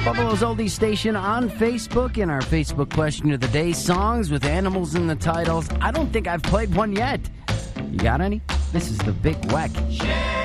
Buffalo's Oldies Station on Facebook, and our Facebook question of the day, songs with animals in the titles. I don't think I've played one yet. You got any? This is the Big Weck.